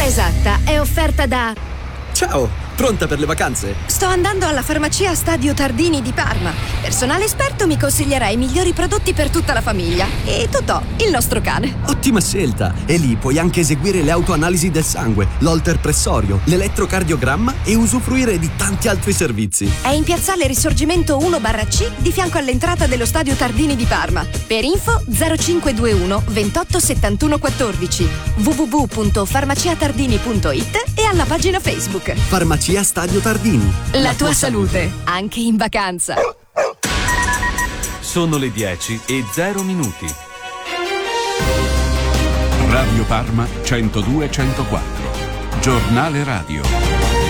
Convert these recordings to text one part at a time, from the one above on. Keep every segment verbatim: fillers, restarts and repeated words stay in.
esatta è offerta da... Ciao, pronta per le vacanze? Sto andando alla farmacia Stadio Tardini di Parma. Personale esperto mi consiglierà i migliori prodotti per tutta la famiglia. E Totò, il nostro cane. Ottima scelta! E lì puoi anche eseguire le autoanalisi del sangue, l'holter pressorio, l'elettrocardiogramma e usufruire di tanti altri servizi. È in piazzale Risorgimento uno barra C di fianco all'entrata dello Stadio Tardini di Parma. Per info zero cinque due uno ventotto settantuno quattordici, w w w punto farmaciatardini punto it e alla pagina Facebook. Farmacia Stadio Tardini. La, La tua, tua salute, salute, anche in vacanza. Sono le dieci e zero minuti. Radio Parma centodue centoquattro. Giornale radio.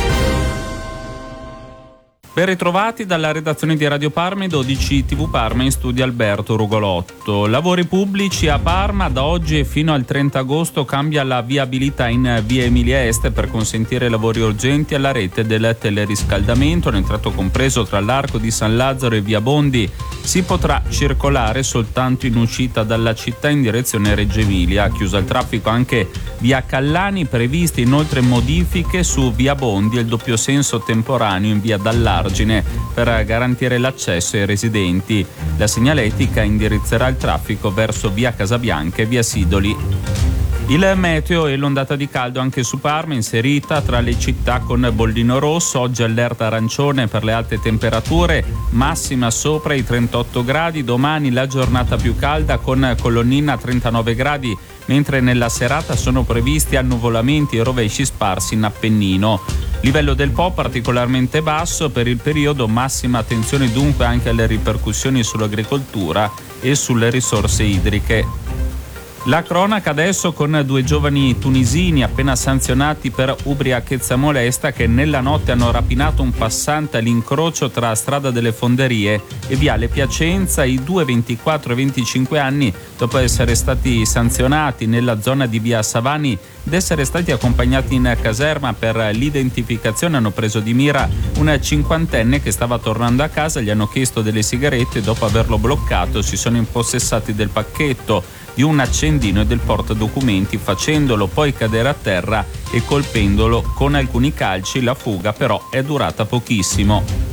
Ben ritrovati dalla redazione di Radio Parma e dodici tivù Parma, in studio Alberto Rugolotto. Lavori pubblici a Parma. Da oggi e fino al trenta agosto cambia la viabilità in via Emilia Est per consentire lavori urgenti alla rete del teleriscaldamento. Nel tratto compreso tra l'Arco di San Lazzaro e via Bondi si potrà circolare soltanto in uscita dalla città in direzione Reggio Emilia. Chiuso al traffico anche via Callani, previste inoltre modifiche su via Bondi e il doppio senso temporaneo in via Dall'Arco per garantire l'accesso ai residenti. La segnaletica indirizzerà il traffico verso via Casabianca e via Sidoli. Il meteo e l'ondata di caldo anche su Parma, inserita tra le città con bollino rosso. Oggi allerta arancione per le alte temperature, massima sopra i trentotto gradi. Domani la giornata più calda con colonnina a trentanove gradi, mentre nella serata sono previsti annuvolamenti e rovesci sparsi in Appennino. Livello del Po particolarmente basso per il periodo, massima attenzione dunque anche alle ripercussioni sull'agricoltura e sulle risorse idriche. La cronaca adesso con due giovani tunisini appena sanzionati per ubriachezza molesta che nella notte hanno rapinato un passante all'incrocio tra Strada delle Fonderie e Viale Piacenza. I due ventiquattro e venticinque anni, dopo essere stati sanzionati nella zona di via Savani ed essere stati accompagnati in caserma per l'identificazione, hanno preso di mira un cinquantenne che stava tornando a casa. Gli hanno chiesto delle sigarette e dopo averlo bloccato si sono impossessati del pacchetto, di un accendino e del portadocumenti, facendolo poi cadere a terra e colpendolo con alcuni calci. La fuga però è durata pochissimo.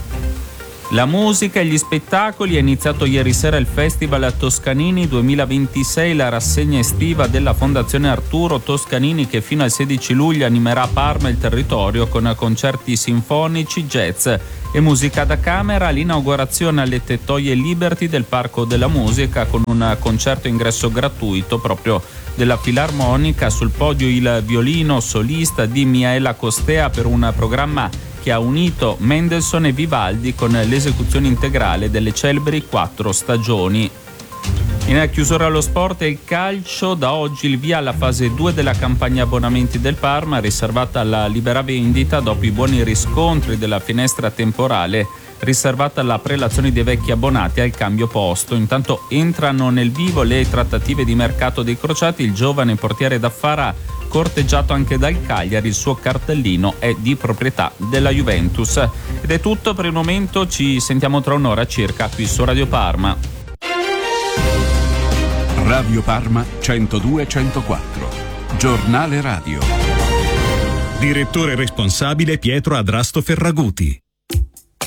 La musica e gli spettacoli. È iniziato ieri sera il Festival Toscanini duemilaventisei, la rassegna estiva della Fondazione Arturo Toscanini che fino al sedici luglio animerà Parma e il territorio con concerti sinfonici, jazz e musica da camera. L'inaugurazione alle Tettoie Liberty del Parco della Musica con un concerto ingresso gratuito proprio della Filarmonica. Sul podio il violino solista di Miaela Costea per un programma che ha unito Mendelssohn e Vivaldi con l'esecuzione integrale delle celebri quattro stagioni. In chiusura allo sport e il calcio, da oggi il via alla fase due della campagna abbonamenti del Parma, riservata alla libera vendita dopo i buoni riscontri della finestra temporale riservata alla prelazione dei vecchi abbonati al cambio posto. Intanto entrano nel vivo le trattative di mercato dei crociati. Il giovane portiere d'Affara, corteggiato anche dal Cagliari, il suo cartellino è di proprietà della Juventus. Ed è tutto per il momento, ci sentiamo tra un'ora circa qui su Radio Parma. Radio Parma centodue centoquattro. Giornale radio. Direttore responsabile Pietro Adrasto Ferraguti.